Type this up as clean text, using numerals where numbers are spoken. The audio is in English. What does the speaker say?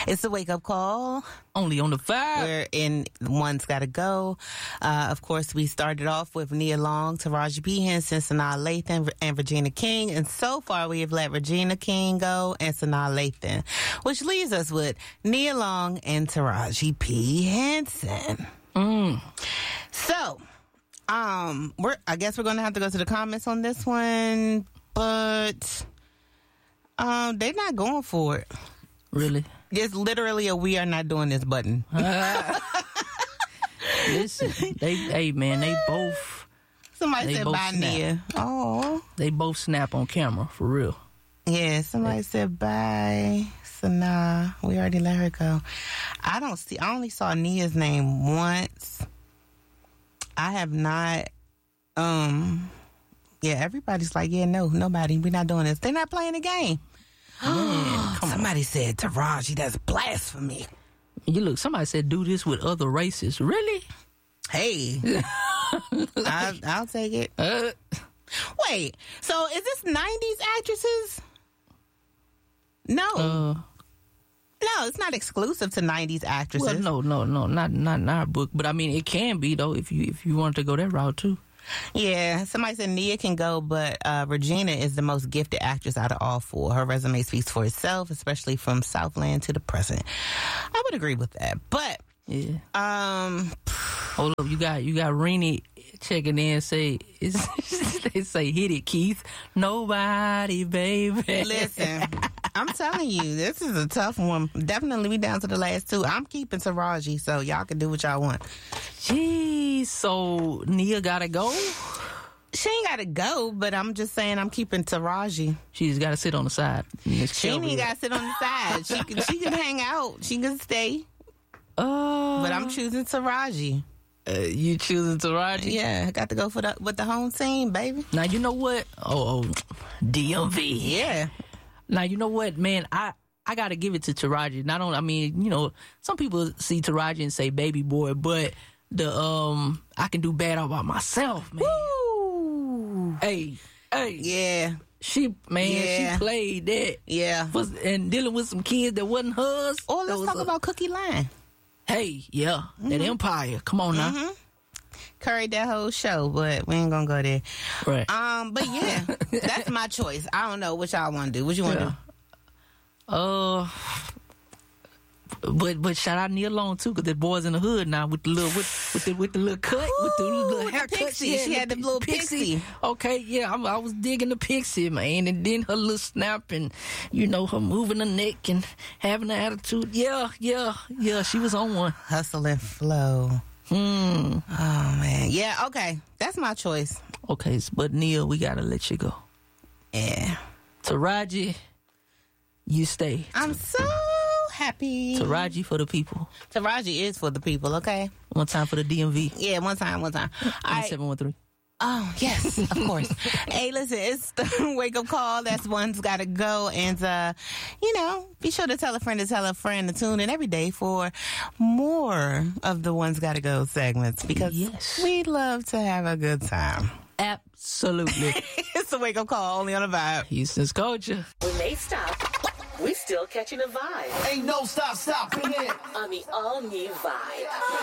It's a wake-up call. Only on the 5. We're in One's Gotta Go. Of course, we started off with Nia Long, Taraji P. Henson, Sanaa Lathan, and Regina King. And so far, we have let Regina King go and Sanaa Lathan, which leaves us with Nia Long and Taraji P. Henson. So, I guess we're going to have to go to the comments on this one, but they're not going for it. Really? It's literally a "we are not doing this" button. Listen, they both. Somebody they said both bye, snap. Nia. Oh, They both snap on camera, for real. yeah. Somebody said bye, Sanaa. We already let her go. I only saw Nia's name once. I have not. Yeah. Everybody's like, yeah, no, nobody. We're not doing this. They're not playing the game. Man, come on. Somebody said Taraji. That's blasphemy. You look, somebody said do this with other races. Really? Hey, I'll take it. Wait, so is this 90s actresses? No. No, it's not exclusive to 90s actresses. Well, no, not in our book. But I mean, it can be though if you wanted to go that route too. Yeah, somebody said Nia can go, but Regina is the most gifted actress out of all four. Her resume speaks for itself, especially from Southland to the present. I would agree with that, but yeah. Hold up, you got Renee checking in. Say they say hit it, Keith. Nobody, baby. Listen, I'm telling you, this is a tough one. Definitely be down to the last two. I'm keeping Taraji, so y'all can do what y'all want. Jeez, so Nia gotta go? She ain't gotta go, but I'm just saying I'm keeping Taraji. She's gotta sit on the side. She ain't gotta sit on the side. She can hang out. She can stay. But I'm choosing Taraji. You choosing Taraji? Yeah, I got to go with the home team, baby. Now you know what? Oh, DMV. Yeah. Now you know what, man? I gotta give it to Taraji. Not only, I mean, you know, some people see Taraji and say baby boy, but the I can do bad all by myself, man. Woo! Hey. Yeah. She played that. Yeah. And dealing with some kids that wasn't hers. Or let's talk about Cookie Line. Hey, yeah. That Empire. Come on now. Curried that whole show, but we ain't gonna go there. Right. But yeah, that's my choice. I don't know what y'all want to do. What you want to do? But shout out Nia Long too, because the boys in the hood now with the little with the little cut, with the little haircut. Pixie. She had the little pixie. Okay, yeah, I was digging the pixie, man, and then her little snap and you know her moving her neck and having an attitude. Yeah, she was on one. Hustle and flow. Oh man, yeah. Okay, that's my choice. Okay, but Nia, we gotta let you go. Yeah, Taraji, you stay. I'm so happy. Taraji for the people. Taraji is for the people, okay? One time for the DMV. Yeah, one time. All right. 713. Oh, yes, of course. Hey, listen, it's the wake-up call. That's One's Gotta Go. And, be sure to tell a friend to tune in every day for more of the One's Gotta Go segments because we love to have a good time. Absolutely. It's a wake-up call only on a Vibe. Houston's culture. When they stop, we still catching a vibe. Ain't no stopping it. On the all-new Vibe.